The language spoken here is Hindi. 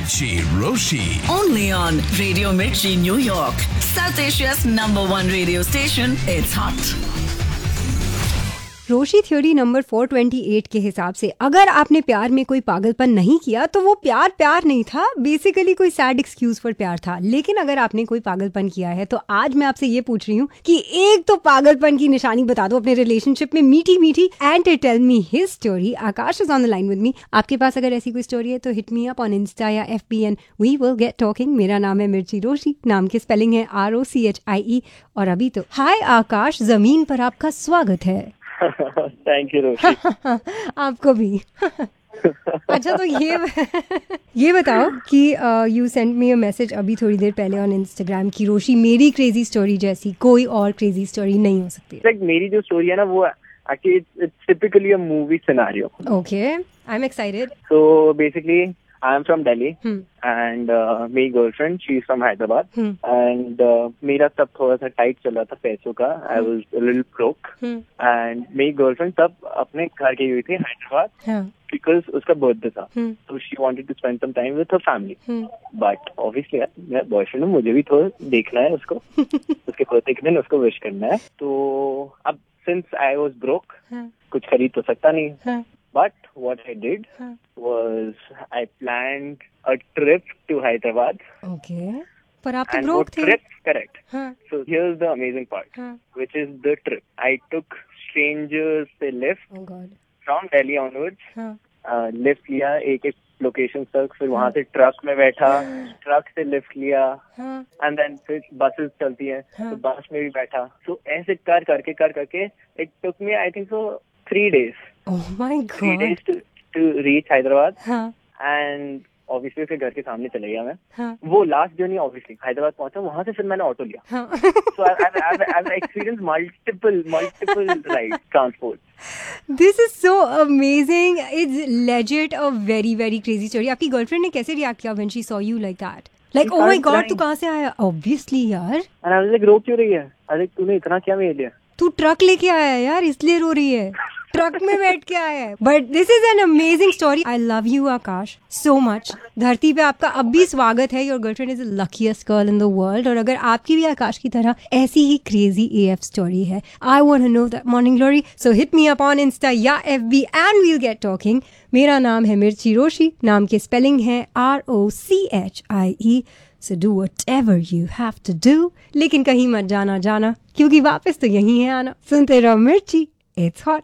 Mirchi Roshi. Only on Radio Mirchi, New York. South Asia's #1 radio station. It's hot. Roshi theory number 428 के हिसाब से अगर आपने प्यार में कोई पागलपन नहीं किया तो वो प्यार नहीं था, बेसिकली कोई सैड एक्सक्यूज फॉर प्यार था। लेकिन अगर आपने कोई पागलपन किया है तो आज मैं आपसे ये पूछ रही हूँ कि एक तो पागलपन की निशानी बता दो अपने रिलेशनशिप में मीठी मीठी, and to tell me his story. Akash is on the line with me. आपके पास अगर ऐसी कोई स्टोरी है तो hit me up on Insta या FB and we will get talking. मेरा नाम है मिर्ची रोशी, नाम की स्पेलिंग है ROCHIE। और अभी तो हाय आकाश, जमीन पर आपका स्वागत है। थैंक यू रोशी। आपको भी। अच्छा, तो ये बताओ कि you send me a message अभी थोड़ी देर पहले ऑन इंस्टाग्राम की रोशी मेरी क्रेजी स्टोरी जैसी कोई और क्रेजी स्टोरी नहीं हो सकती। लाइक मेरी जो स्टोरी है ना वो actually it's typically a movie scenario. Okay, I am excited. So basically I am from Delhi and मेरी girlfriend she is from Hyderabad and मेरा तब थोड़ा सा टाइट चल रहा था पैसों का। I was a little broke and मेरी गर्लफ्रेंड तब अपने घर गई हुई थी हैदराबाद बिकॉज उसका बर्थडे था। तो she wanted to spend some time with her family. But obviously मेरा बॉयफ्रेंड है, मुझे भी थोड़ा देखना है उसको, उसके बर्थडे के दिन उसको विश करना है। तो अब सिंस आई वाज ब्रोक कुछ खरीद तो सकता नहीं। But what I did was I planned a trip to Hyderabad. Okay. पर आप तो ब्रोक थे। Trip, correct. So here's the amazing part, which is the trip. I took strangers से lift from Delhi onwards. Lift लिया एक लोकेशन तक, फिर वहाँ से ट्रक में बैठा, ट्रक से लिफ्ट लिया, एंड देन फिर बसेस चलती हैं तो बस में भी बैठा। तो ऐसे कर करके it took me I think so 3 days. Oh my God. 3 days to reach Hyderabad. And obviously फिर घर के सामने चले गया मैं। वो लास्ट जर्नी ऑब्वियसली हैदराबाद पहुंचा, वहां से फिर मैंने ऑटो लिया। So I've experienced multiple rides, transport. This is so amazing. It's legit a very very crazy story. आपकी गर्लफ्रेंड ने कैसे रिएक्ट किया when she saw you like that? Like oh my God, तू कहाँ से आया? Obviously यार। And I was like, रो क्यों रही है? अरे तूने इतना क्या ले लिया? तू ट्रक लेके आया है यार, इसलिए रो रही है। ट्रक में बैठ के आया है। But this is an amazing story. I love you Akash so much. धरती पे आपका अब भी स्वागत है। Your girlfriend is the luckiest girl in the world. और अगर आपकी भी आकाश की तरह ऐसी ही क्रेजी AF स्टोरी है, I want to know that morning glory. So hit me up on Insta या FB and we'll gate talking. मेरा नाम है मिर्ची रोशी, नाम की स्पेलिंग है ROCHIE। So do whatever you have to do, लेकिन कहीं मत जाना क्योंकि वापस तो यही है आना। सुनते रहो मिर्ची, it's hot.